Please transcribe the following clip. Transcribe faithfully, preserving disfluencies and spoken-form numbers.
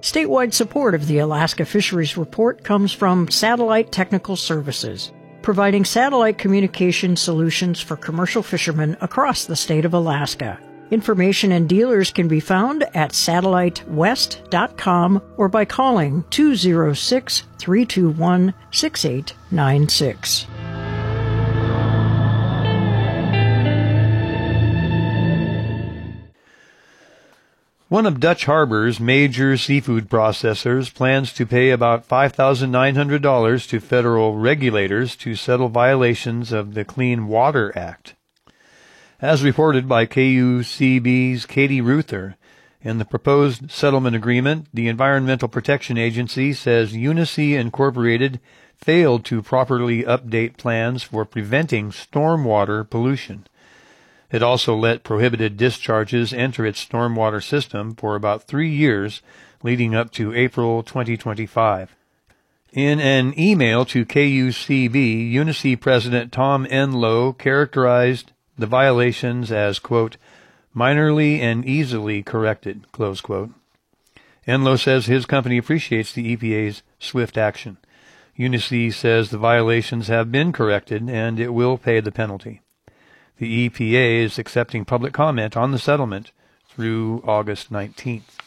Statewide support of the Alaska Fisheries Report comes from Satellite Technical Services, providing satellite communication solutions for commercial fishermen across the state of Alaska. Information and dealers can be found at satellite west dot com or by calling two oh six, three two one, six eight nine six. One of Dutch Harbor's major seafood processors plans to pay about five thousand nine hundred dollars to federal regulators to settle violations of the Clean Water Act. As reported by K U C B's Katie Ruther, in the proposed settlement agreement, the Environmental Protection Agency says Unisea Incorporated failed to properly update plans for preventing stormwater pollution. It also let prohibited discharges enter its stormwater system for about three years, leading up to April twenty twenty-five. In an email to K U C B, Unisea President Tom Enlow characterized the violations as, quote, minorly and easily corrected, close quote. Enlow says his company appreciates the E P A's swift action. Unisea says the violations have been corrected and it will pay the penalty. The E P A is accepting public comment on the settlement through August nineteenth.